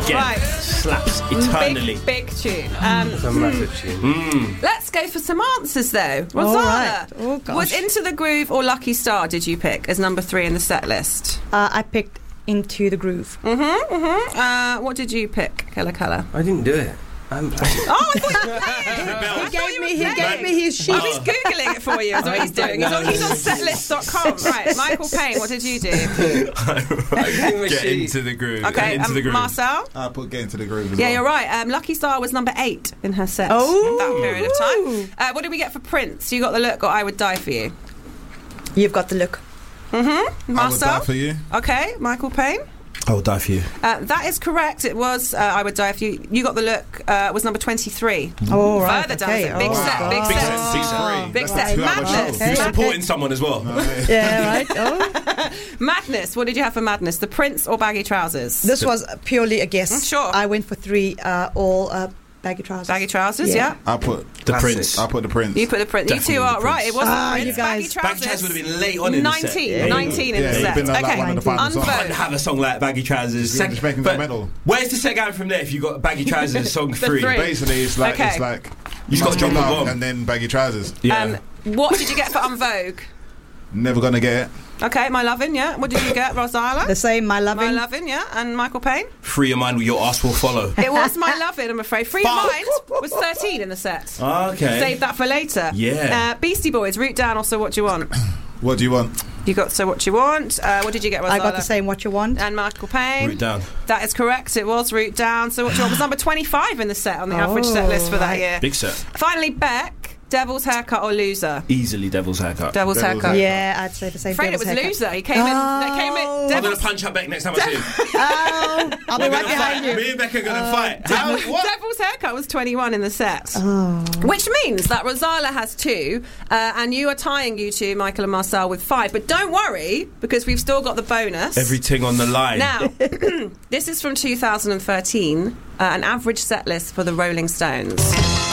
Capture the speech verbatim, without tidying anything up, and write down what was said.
Again, Right. slaps eternally. Big, big tune. Um, It's a massive tune. Mm. let's go for some answers, though. All Rosana, right. Oh, gosh. was Into the Groove or Lucky Star did you pick as number three in the set list? Uh, I picked Into the Groove. Mm-hmm, mm-hmm. Uh, what did you pick, Killer Colour? I didn't do it. I'm Oh, I thought you were playing. Rebel. I He thought gave you me, were he playing. gave me his sheet. Oh, he's Googling it for you, is what he's doing. He's on, he's on setlist dot com. Right, Michael Payne, what did you do? Get into the groove. Okay, into um, the groove. Marcel? I put Get Into the Groove as Yeah, well. you're right. Um, Lucky Star was number eight in her set Oh. at that period of time. Uh, what did we get for Prince? You Got the Look or I Would Die For You? You've got the look. Mm-hmm. I Would Marcel? Die For You. Okay, Michael Payne? I will die for you. Uh, that is correct. It was uh, I Would Die If You. You Got the Look uh, was number twenty-three. Oh, right. Further down okay. the set. Big oh, set, big God. Big set. set, big set. Big That's set. a two-hour Madness. show. Okay. You're supporting someone as well. Yeah, right. Oh. Madness. What did you have for Madness? The Prince or Baggy Trousers? This was purely a guess. Mm, sure. I went for three, uh, all uh, baggy trousers. Baggy Trousers, Yeah. yeah. I put The Prince. I put the Prince. You put the Prince. Definitely you two are the right. Prince. It wasn't Ah, the Prince. you guys. Baggy Baggy Trousers. Trousers would have been late on in the set. nineteen. Yeah, yeah. nineteen in Yeah, the it'd set. been like okay. one of the final songs. Unvote. Can't have a song like Baggy Trousers. You're just making but the medal. where's the set going from there? If you got Baggy Trousers song The three, three. Basically, it's like Okay. it's like You just gotta Must drop Be the Love bomb. and then Baggy Trousers. yeah. Um, what did you get for Unvogue? Never Gonna Get It. Okay, My Lovin', yeah. What did you get, Rosala? The same, my loving. My Lovin', yeah. And Michael Payne? Free your mind, your ass will follow. It was My Lovin', I'm afraid. Free Your Fuck. Mind was thirteen in the set. Okay. Save that for later. Yeah. Uh, Beastie Boys, Root Down, also What Do You Want? What do you want? You got So What You Want. Uh, what did you get, Rosala? I got the same, what you want. And Michael Payne. Root down. That is correct. It was Root Down. So What You Want was number twenty-five in the set on the average Oh, set list for that right. year. Big set. Finally, Beck, Devil's Haircut or Loser? Easily Devil's Haircut. Devil's, Devil's Haircut. Haircut. Yeah, I'd say the same. Afraid it Devil's was haircut. Loser. He came in. They came in. Oh. I'm going Devil's, to punch her back next time I see him. Oh, I'll be We're right gonna behind fight. you. Me and Becca are going to Uh, fight. How? What? Devil's Haircut was twenty-one in the set. Oh. Which means that Rosala has two, uh, and you are tying you two, Michael and Marcel, with five. But don't worry, because we've still got the bonus. Everything on the line. Now, this is from two thousand thirteen, uh, an average set list for the Rolling Stones.